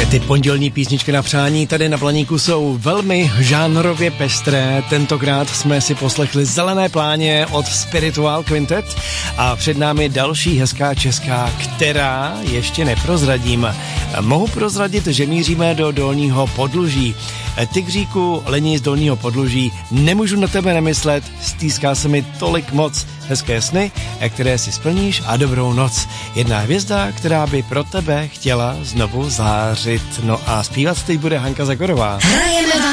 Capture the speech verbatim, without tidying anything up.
Ty pondělní písničky na přání tady na Planíku jsou velmi žánrově pestré. Tentokrát jsme si poslechli Zelené pláně od Spiritual Quintet a před námi další hezká česká, která ještě neprozradím. Mohu prozradit, že míříme do Dolního Podluží. Tygříku, lení z Dolního Podluží, nemůžu na tebe nemyslet, stýská se mi tolik moc. Hezké sny, které si splníš a dobrou noc. Jedna hvězda, která by pro tebe chtěla znovu zářit. No a zpívat teď bude Hanka Zagorová.